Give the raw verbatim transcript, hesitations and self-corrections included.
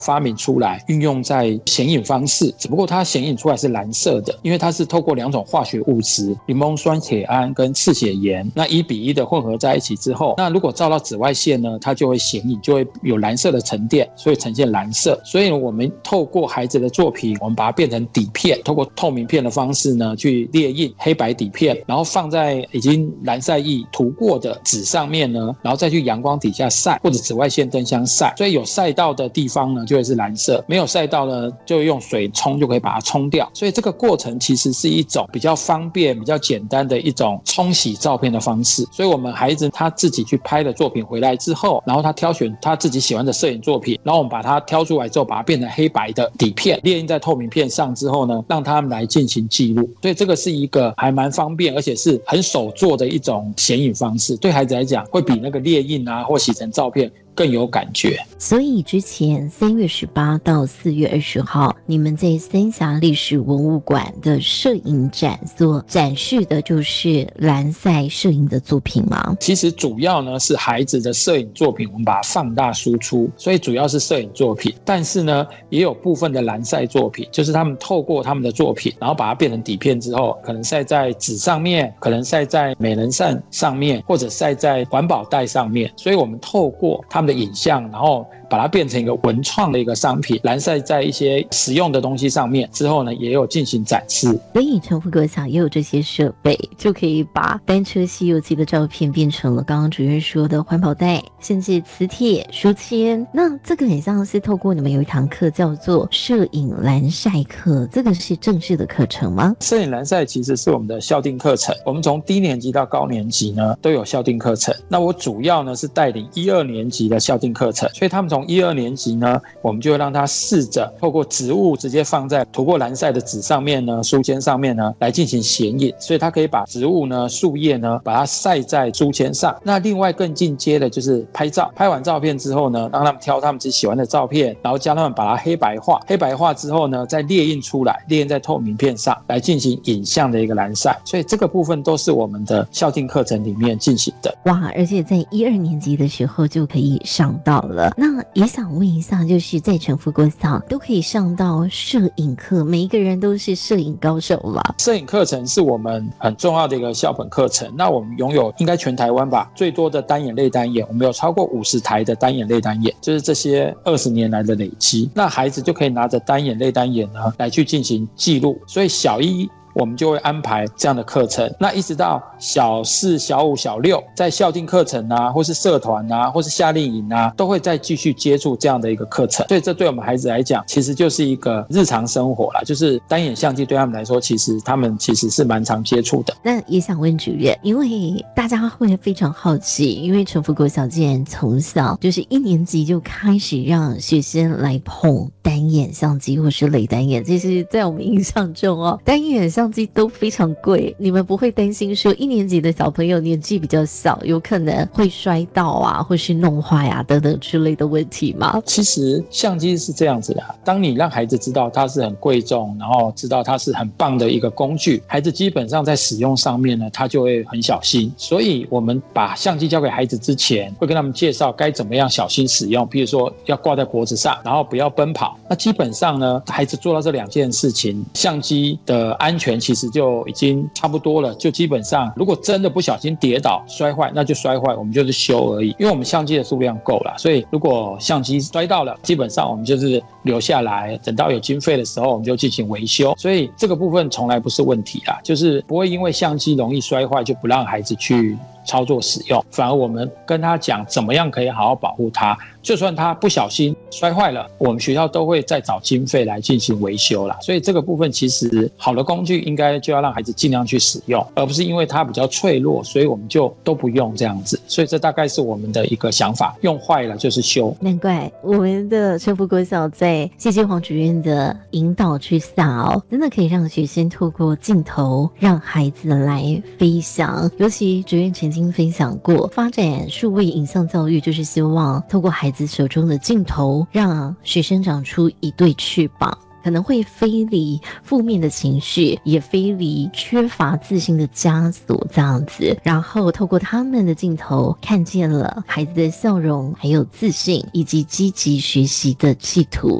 发明出来运用在显影方式，只不过它显影出来是蓝色的，因为它是透过两种化学物质柠檬酸铁胺跟赤血盐，那一比一的混合在一起之后，那如果照到紫外线呢，它就会显影，就会有蓝色的沉淀，所以呈现蓝色。所以我们透过孩子的作品，我们把它变成底片，透过透明片的方式呢去列印黑白底片，然后放在已经蓝晒液涂过的纸上面呢，然后再去阳光底下晒，或者紫外线灯箱晒，所以有晒到的地方呢就会是蓝色，没有晒到呢就用水冲就可以把它冲掉。所以这个过程其实是一种比较方便比较简单的一种冲洗照片的方式。所以我们孩子他自己去拍的作品回来之后，然后他挑选他自己喜欢的摄影作品，然后我们把它挑出来之后，把它变成黑白的底片，列印在透明片上之后呢，让他们来进行记录。所以这个是一个还蛮方便而且是很手做的一种显影方式，对孩子来讲会比那个列印啊或洗成照片更有感觉。 所以之前三月十八到四月二十号，你们在三峡历史文物馆的摄影展所展示的就是蓝晒摄影的作品吗？ 其实主要呢是孩子的摄影作品，我们把它放大输出，所以主要是摄影作品。但是呢，也有部分的蓝晒作品，就是他们透过他们的作品，然后把它变成底片之后，可能晒在纸上面，可能晒在美人扇上面，或者晒在环保袋上面。所以我们透过他们的影像，然后把它变成一个文创的一个商品，蓝晒在一些实用的东西上面之后呢，也有进行展示。 所以成福国小也有这些设备，就可以把单车西游记的照片变成了刚刚主任说的环保袋，甚至磁铁、书签。那这个很像是透过你们有一堂课叫做摄影蓝晒课，这个是正式的课程吗？ 摄影蓝晒其实是我们的校订课程，我们从低年级到高年级呢都有校订课程。那我主要呢是带领一二年级的校订课程，所以他们从一二年级呢，我们就会让他试着透过植物直接放在涂过蓝晒的纸上面呢、书签上面呢来进行显影，所以他可以把植物呢、树叶呢把它晒在书签上。那另外更进阶的就是拍照，拍完照片之后呢，让他们挑他们自己喜欢的照片，然后教他们把它黑白化，黑白化之后呢再列印出来，列印在透明片上来进行影像的一个蓝晒。所以这个部分都是我们的校订课程里面进行的。 哇，而且在一二年级的时候就可以上到了。那也想问一下，就是在成福国小都可以上到摄影课，每一个人都是摄影高手了。 摄影课程是我们很重要的一个校本课程，那我们拥有应该全台湾吧最多的单眼类单眼，我们有超过五十台的单眼类单眼，就是这些二十年来的累积。那孩子就可以拿着单眼类单眼呢来去进行记录，所以小一我们就会安排这样的课程，那一直到小四、小五、小六，在校订课程啊，或是社团啊，或是夏令营啊，都会再继续接触这样的一个课程。所以这对我们孩子来讲，其实就是一个日常生活啦，就是单眼相机对他们来说，其实他们其实是蛮常接触的。 那也想问主任，因为大家会非常好奇，因为成福国小竟然从小就是一年级就开始让学生来碰单眼相机或是类单眼，其实在我们印象中哦，单眼相相机都非常贵，你们不会担心说一年级的小朋友年纪比较小，有可能会摔到啊，或是弄坏啊等等之类的问题吗？ 其实相机是这样子的，当你让孩子知道它是很贵重，然后知道它是很棒的一个工具，孩子基本上在使用上面呢，他就会很小心。所以我们把相机交给孩子之前，会跟他们介绍该怎么样小心使用，譬如说要挂在脖子上，然后不要奔跑。那基本上呢，孩子做到这两件事情，相机的安全其实就已经差不多了，就基本上如果真的不小心跌倒摔坏，那就摔坏，我们就是修而已。因为我们相机的数量够了，所以如果相机摔到了，基本上我们就是留下来，等到有经费的时候我们就进行维修。所以这个部分从来不是问题啦，就是不会因为相机容易摔坏就不让孩子去操作使用，反而我们跟他讲怎么样可以好好保护它，就算他不小心摔坏了，我们学校都会再找经费来进行维修啦。所以这个部分其实好的工具应该就要让孩子尽量去使用，而不是因为它比较脆弱所以我们就都不用这样子。所以这大概是我们的一个想法，用坏了就是修。 难怪我们的成福国小在谢谢黄主任的引导之下哦，真的可以让学生透过镜头让孩子来飞翔。尤其主任曾经分享过，发展数位影像教育就是希望透过孩子手中的镜头，让学生长出一对翅膀， 可能会飞离负面的情绪，也飞离缺乏自信的枷锁这样子，然后透过他们的镜头看见了孩子的笑容，还有自信以及积极学习的企图。